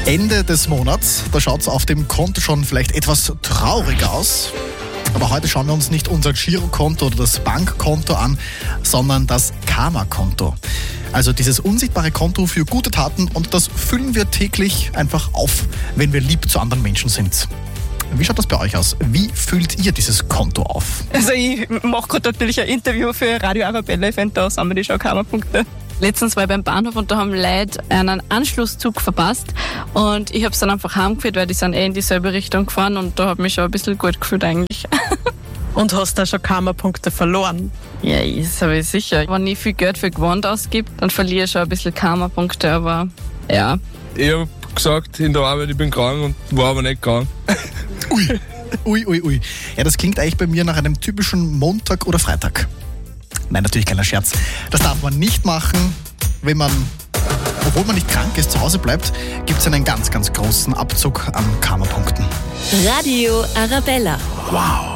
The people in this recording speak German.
Ende des Monats, da schaut es auf dem Konto schon vielleicht etwas traurig aus. Aber heute schauen wir uns nicht unser Girokonto oder das Bankkonto an, sondern das Karma-Konto. Also dieses unsichtbare Konto für gute Taten, und das füllen wir täglich einfach auf, wenn wir lieb zu anderen Menschen sind. Wie schaut das bei euch aus? Wie füllt ihr dieses Konto auf? Also ich mache gerade natürlich ein Interview für Radio Arabella. Ich finde, da sammeln die schon Karma-Punkte. Letztens war ich beim Bahnhof und da haben Leute einen Anschlusszug verpasst und ich habe es dann einfach heimgeführt, weil die sind in dieselbe Richtung gefahren und da habe ich mich schon ein bisschen gut gefühlt eigentlich. Und hast da schon Karma-Punkte verloren? Ja, das habe ich sicher. Wenn ich viel Geld für Gewand ausgebe, dann verliere ich schon ein bisschen Karma-Punkte, aber ja. Ich habe gesagt in der Arbeit, ich bin krank und war aber nicht krank. Ui. Ja, das klingt eigentlich bei mir nach einem typischen Montag oder Freitag. Nein, natürlich kleiner Scherz. Das darf man nicht machen, wenn man, obwohl man nicht krank ist, zu Hause bleibt, gibt es einen ganz, ganz großen Abzug an Karma-Punkten. Radio Arabella. Wow.